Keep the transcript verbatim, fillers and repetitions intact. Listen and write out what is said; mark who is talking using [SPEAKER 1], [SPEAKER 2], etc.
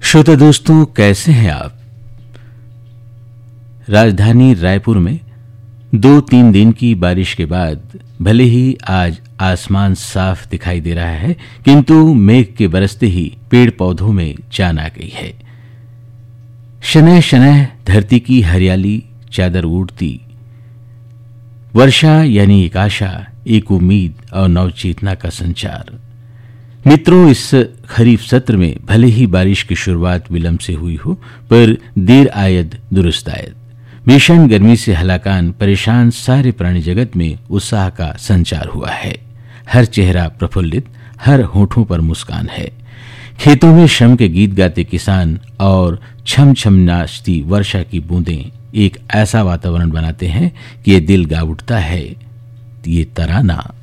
[SPEAKER 1] श्रोता दोस्तों, कैसे हैं आप। राजधानी रायपुर में दो तीन दिन की बारिश के बाद भले ही आज आसमान साफ दिखाई दे रहा है, किंतु मेघ के बरसते ही पेड़ पौधों में जान आ गई है। शनह शनह धरती की हरियाली चादर ओढ़ती। वर्षा यानी एक आशा, एक उम्मीद और नवचेतना का संचार। मित्रों, इस खरीफ सत्र में भले ही बारिश की शुरुआत विलंब से हुई हो, पर देर आयद दुरुस्त आयद। भीषण गर्मी से हलाकान परेशान सारे प्राणी जगत में उत्साह का संचार हुआ है। हर चेहरा प्रफुल्लित, हर होठों पर मुस्कान है। खेतों में श्रम के गीत गाते किसान और छम छम नाचती वर्षा की बूंदें एक ऐसा वातावरण बनाते हैं कि ये दिल गा उठता है, ये तराना।